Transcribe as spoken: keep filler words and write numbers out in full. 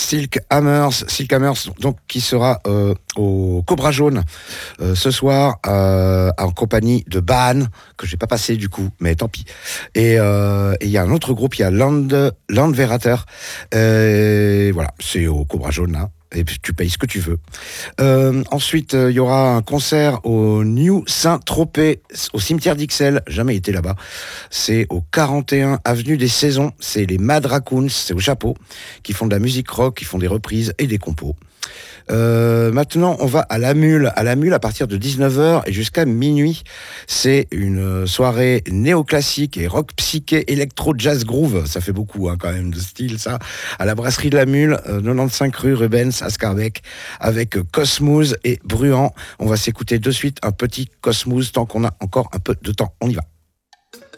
Silk Hammers, Silk Hammers, donc qui sera euh, au Cobra Jaune euh, ce soir euh, en compagnie de Ban, que j'ai pas passé du coup, mais tant pis. Et il euh, y a un autre groupe, il y a Land Landverrater. Euh, voilà, c'est au Cobra Jaune là. Et puis tu payes ce que tu veux. Euh, ensuite, il euh, y aura un concert au New Saint-Tropez, au cimetière d'Ixelles. Jamais été là-bas. C'est au quarante et un avenue des Saisons. C'est les Mad Raccoons, c'est au Chapeau, qui font de la musique rock, qui font des reprises et des compos. Euh, maintenant, on va à la Mule. À la Mule, à partir de dix-neuf heures et jusqu'à minuit. C'est une soirée néoclassique et rock psyché, électro, jazz, groove. Ça fait beaucoup, hein, quand même, de style, ça. À la brasserie de la Mule, euh, quatre-vingt-quinze rue Rubens, à Scarbeck, avec Cosmos et Bruant. On va s'écouter de suite un petit Cosmos tant qu'on a encore un peu de temps. On y va.